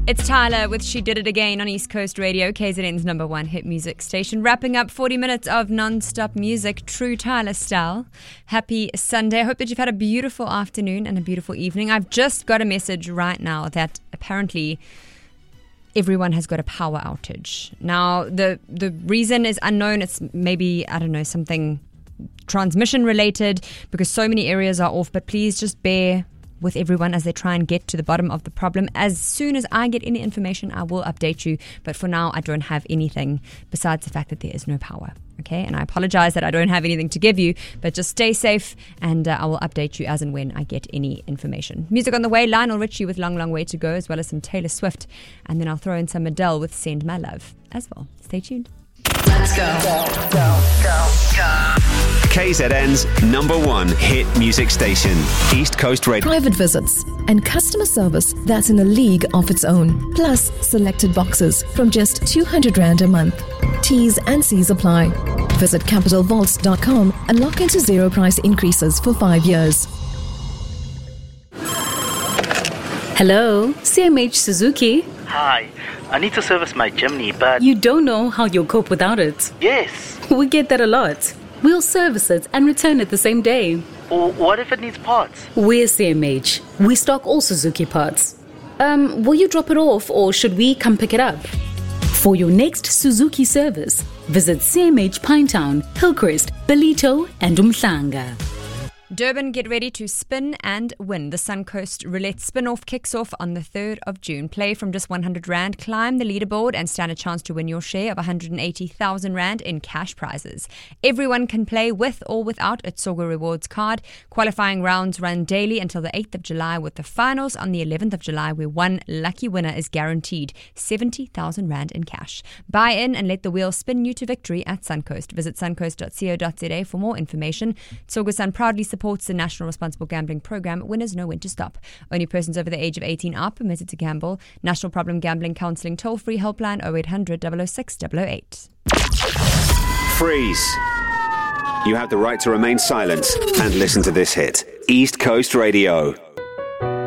It's Tyler with She Did It Again on East Coast Radio, KZN's number one hit music station. Wrapping up 40 minutes of non-stop music, true Tyler style. Happy Sunday. I hope that you've had a beautiful afternoon and a beautiful evening. I've just got a message right now that apparently everyone has got a power outage. Now, the reason is unknown. It's maybe, I don't know, something transmission related because so many areas are off. But please just bear with everyone as they try and get to the bottom of the problem. As soon as I get any information, I will update you. But for now, I don't have anything besides the fact that there is no power. Okay, and I apologize that I don't have anything to give you, but just stay safe and I will update you as and when I get any information. Music on the way, Lionel Richie with Long, Long Way to Go, as well as some Taylor Swift. And then I'll throw in some Adele with Send My Love as well. Stay tuned. Let's go. KZN's number one hit music station, East Coast Radio. Private visits and customer service that's in a league of its own. Plus selected boxes from just 200 Rand a month. T's and C's apply. Visit capitalvaults.com and lock into zero price increases for 5 years. Hello, CMH Suzuki. Hi, I need to service my Jimny, but... You don't know how you'll cope without it. Yes. We get that a lot. We'll service it and return it the same day. Or what if it needs parts? We're CMH. We stock all Suzuki parts. Will you drop it off or should we come pick it up? For your next Suzuki service, visit CMH Pinetown, Hillcrest, Bellito and Umhlanga. Durban, get ready to spin and win. The Suncoast Roulette spin-off kicks off on the 3rd of June. Play from just 100 Rand, climb the leaderboard and stand a chance to win your share of 180,000 Rand in cash prizes. Everyone can play with or without a Tsogo Rewards card. Qualifying rounds run daily until the 8th of July with the finals on the 11th of July where one lucky winner is guaranteed 70,000 Rand in cash. Buy in and let the wheel spin you to victory at Suncoast. Visit suncoast.co.za for more information. Tsogo Sun proudly supports the National Responsible Gambling Program. Winners know when to stop. Only persons over the age of 18 are permitted to gamble. National Problem Gambling Counselling toll-free helpline 0800 006 008. Freeze. You have the right to remain silent and listen to this hit. East Coast Radio.